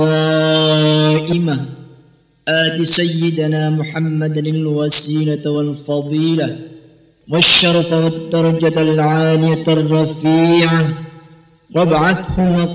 قائمة آت سيدنا محمد الوسيلة والفضيلة والشرف والدرجة العالية الرفيعة وابعثه